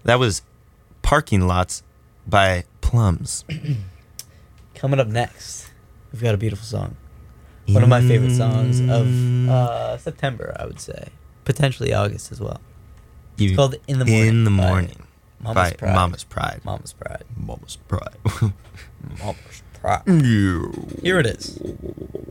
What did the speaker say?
That was Parking Lots by Plums. Coming up next, we've got a beautiful song. One of my favorite songs of September, I would say. Potentially August as well. It's called In the Morning. In the Morning. Mama's by Pride. Mama's Pride. Mama's Pride. Mama's Pride. Mama's Pride. Yeah. Here it is.